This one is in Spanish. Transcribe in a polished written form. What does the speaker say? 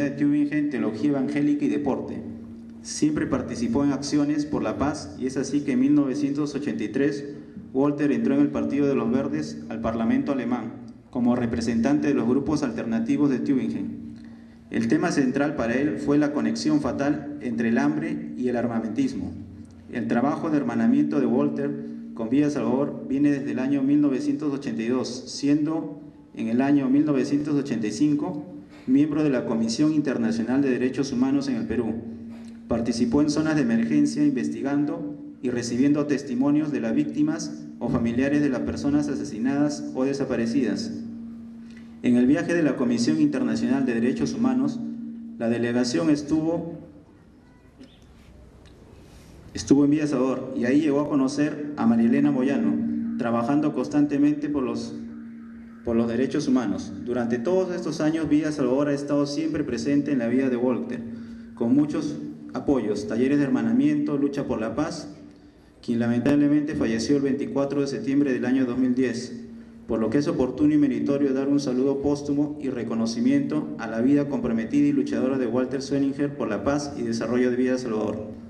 Universidad de Tübingen Teología Evangélica y Deporte. Siempre participó en acciones por la paz y es así que en 1983 Walter entró en el Partido de los Verdes al Parlamento alemán como representante de los grupos alternativos de Tübingen. El tema central para él fue la conexión fatal entre el hambre y el armamentismo. El trabajo de hermanamiento de Walter con Villa Salvador viene desde el año 1982, siendo en el año 1985 miembro de la Comisión Internacional de Derechos Humanos en el Perú. Participó en zonas de emergencia investigando y recibiendo testimonios de las víctimas o familiares de las personas asesinadas o desaparecidas. En el viaje de la Comisión Internacional de Derechos Humanos, la delegación estuvo en Villa Salvador y ahí llegó a conocer a María Elena Moyano, trabajando constantemente por los derechos humanos. Durante todos estos años, Villa Salvador ha estado siempre presente en la vida de Walter, con muchos apoyos, talleres de hermanamiento, lucha por la paz, quien lamentablemente falleció el 24 de septiembre del año 2010, por lo que es oportuno y meritorio dar un saludo póstumo y reconocimiento a la vida comprometida y luchadora de Walter Swenninger por la paz y desarrollo de Villa Salvador.